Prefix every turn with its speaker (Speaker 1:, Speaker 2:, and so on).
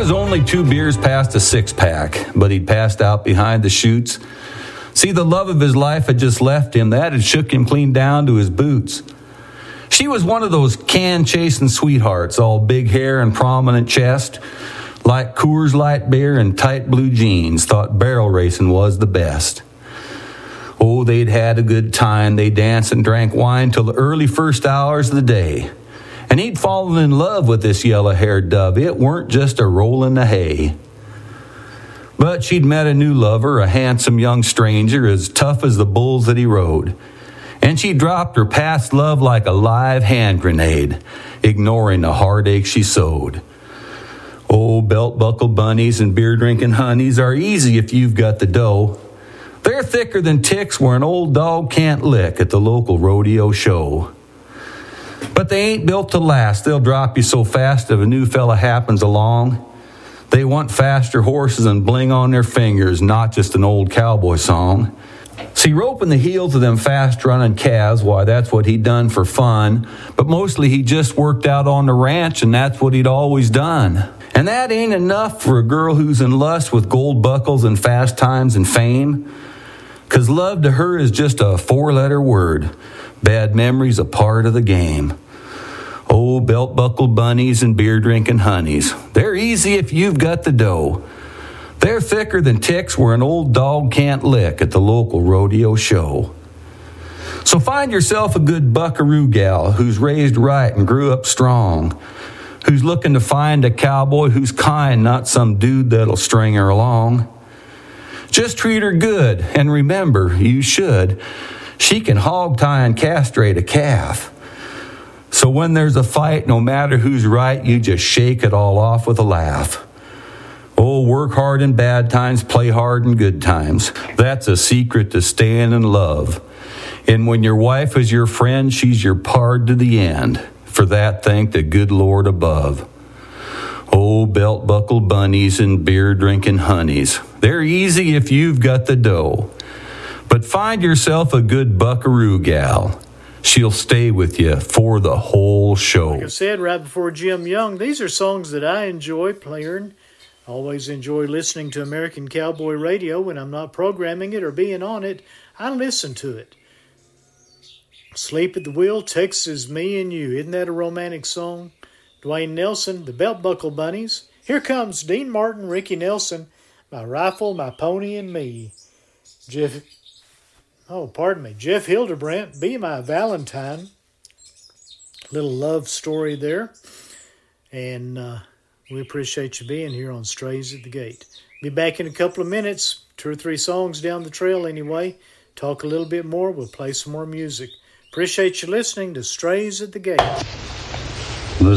Speaker 1: was only 2 beers past a 6-pack, but he'd passed out behind the chutes. See, the love of his life had just left him. That had shook him clean down to his boots. She was one of those can-chasing sweethearts, all big hair and prominent chest, like Coors Light beer and tight blue jeans, thought barrel racing was the best. Oh, they'd had a good time. They danced and drank wine till the early first hours of the day. And he'd fallen in love with this yellow-haired dove. It weren't just a roll in the hay. But she'd met a new lover, a handsome young stranger, as tough as the bulls that he rode. And she dropped her past love like a live hand grenade, ignoring the heartache she sowed. Oh, belt-buckle bunnies and beer-drinking honeys are easy if you've got the dough. They're thicker than ticks where an old dog can't lick at the local rodeo show. But they ain't built to last. They'll drop you so fast if a new fella happens along. They want faster horses and bling on their fingers, not just an old cowboy song. See, roping the heels of them fast-running calves, why, that's what he'd done for fun. But mostly he just worked out on the ranch, and that's what he'd always done. And that ain't enough for a girl who's in lust with gold buckles and fast times and fame. 'Cause love to her is just a 4-letter word. Bad memories a part of the game. Oh, belt-buckle bunnies and beer-drinking honeys. They're easy if you've got the dough. They're thicker than ticks where an old dog can't lick at the local rodeo show. So find yourself a good buckaroo gal who's raised right and grew up strong, who's looking to find a cowboy who's kind, not some dude that'll string her along. Just treat her good, and remember, you should. She can hog tie and castrate a calf. So when there's a fight, no matter who's right, you just shake it all off with a laugh. Oh, work hard in bad times, play hard in good times. That's a secret to staying in love. And when your wife is your friend, she's your pard to the end. For that, thank the good Lord above. Oh, belt-buckle bunnies and beer-drinking honeys. They're easy if you've got the dough. But find yourself a good buckaroo gal. She'll stay with you for the whole show.
Speaker 2: Like I said right before Jim Young, these are songs that I enjoy playing. I always enjoy listening to American Cowboy Radio. When I'm not programming it or being on it, I listen to it. Sleep at the Wheel, Texas, Me and You. Isn't that a romantic song? Dwayne Nelson, the Belt Buckle Bunnies. Here comes Dean Martin, Ricky Nelson, My Rifle, My Pony, and Me. Jeff Hildebrandt, Be My Valentine. Little love story there. And we appreciate you being here on Strays at the Gate. Be back in a couple of minutes, 2 or 3 songs down the trail anyway. Talk a little bit more, we'll play some more music. Appreciate you listening to Strays at the Gate.